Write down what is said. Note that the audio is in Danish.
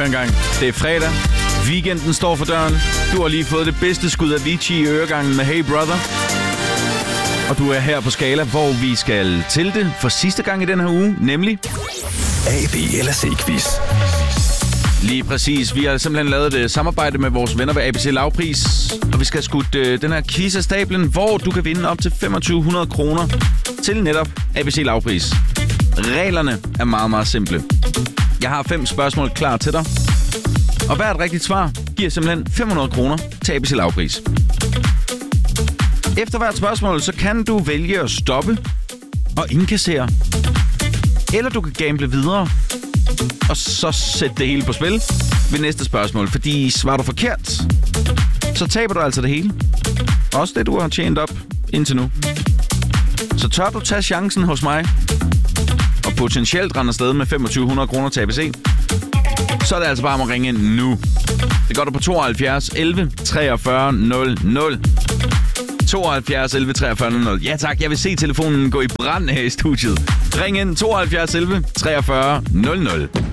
engang. Det er fredag. Weekenden står for døren. Du har lige fået det bedste skud af Avicii i øregangen med Hey Brother. Og du er her på Skala, hvor vi skal til det for sidste gang i den her uge, nemlig A, B eller C-quiz. Lige præcis. Vi har simpelthen lavet et samarbejde med vores venner ved ABC Lavpris. Og vi skal skudt den her quiz af stablen, hvor du kan vinde op til 2500 kroner til netop ABC Lavpris. Reglerne er meget, meget simple. Jeg har 5 spørgsmål klar til dig. Og hvert rigtigt svar giver simpelthen 500 kroner til ABC Lavpris. Efter hvert spørgsmål, så kan du vælge at stoppe og indkassere. Eller du kan gamble videre og så sætte det hele på spil ved næste spørgsmål. Fordi svarer du forkert, så taber du altså det hele. Også det, du har tjent op indtil nu. Så tør du tage chancen hos mig og potentielt rende afsted med 2500 kroner til ABC, så er det altså bare om at ringe ind nu. Det går du på 72 11 43 00. 72 11 43 00. Ja tak, jeg vil se telefonen gå i brand her i studiet. Ring ind 72 11 43 00.